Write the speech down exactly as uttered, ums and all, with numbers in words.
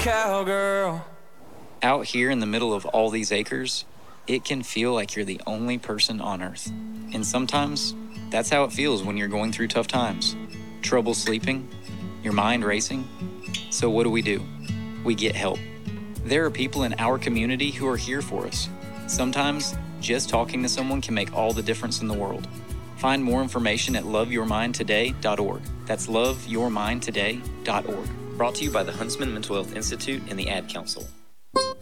cowgirl. Out here in the middle of all these acres, it can feel like you're the only person on Earth. And sometimes, that's how it feels when you're going through tough times. Trouble sleeping, your mind racing. So what do we do? We get help. There are people in our community who are here for us. Sometimes, just talking to someone can make all the difference in the world. Find more information at love your mind today dot org. That's love your mind today dot org. Brought to you by the Huntsman Mental Health Institute and the Ad Council.